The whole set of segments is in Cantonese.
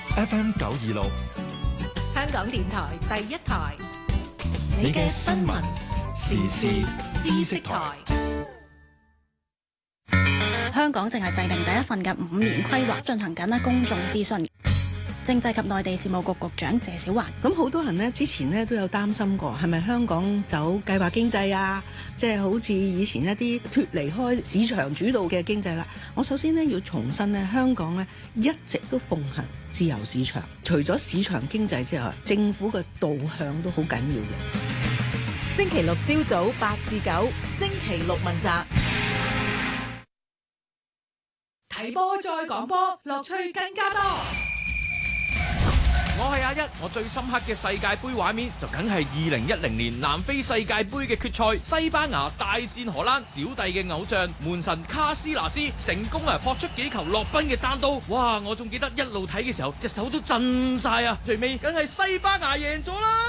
FM 926， 香港電台第一台， 你嘅新聞時事知識台。 香港淨係制定第一份嘅5年規劃，進行緊公眾諮詢。政制及內地事務局局長謝小環， 咁好多人呢之前呢都有擔心過，係咪香港走計劃經濟啊？即係好似以前一啲脫離開市場主導嘅經濟啦。我首先呢要重申呢，香港呢一直都奉行自由市場，除咗市場經濟之外，政府嘅導向都好緊要嘅。 星期六朝早8至9，星期六問責。 睇波再講波，樂趣更加多。 我係阿一，我最深刻嘅世界盃畫面就梗係2010年南非世界盃嘅決賽，西班牙大戰荷蘭，小弟嘅偶像門神卡斯拿斯成功撲出幾球落賓嘅單刀，哇！我仲記得一路睇嘅時候，隻手都震晒啊！最尾梗係西班牙贏咗啦！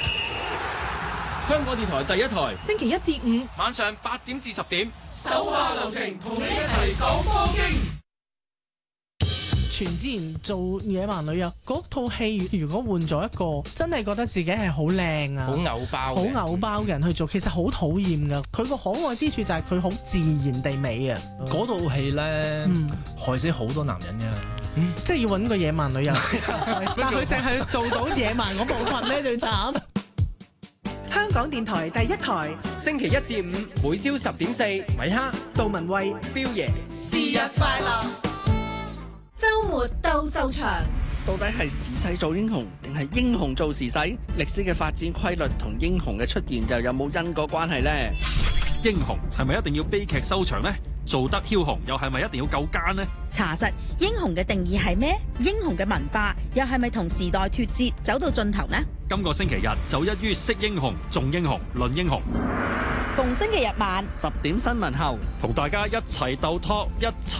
香港電台第一台， 星期1至5 晚上8點至10點， 手下留情，同你一齊講波經。 全之前做野蠻女友嗰套戲，如果換咗一個真係覺得自己係好靚啊， 好偶包嘅人去做，其實好討厭噶。佢個可愛之處就係佢好自然地美啊。 嗰套戲咧，害死好多男人㗎。 即係要揾個野蠻女友，但佢淨係做到野蠻嗰部分咧，最慘。 香港電台第一台， 星期1至5，每朝10點4， 米哈、 杜文蔚、 彪爺， 是日快樂。 週末鬥獸場， 到底係時勢做英雄，定係英雄做時勢？歷史嘅發展規律同英雄嘅出現又有冇因果關係呢？ 英雄係咪一定要悲劇收場呢？做得梟雄又係咪一定要夠奸呢？ 查實英雄嘅定義係咩？英雄嘅文化又係咪同時代脫節走到盡頭呢？ 今個星期日就一於識英雄、重英雄、論英雄。 逢星期日晚 10點新聞後， 同大家一齊鬥 talk，一齊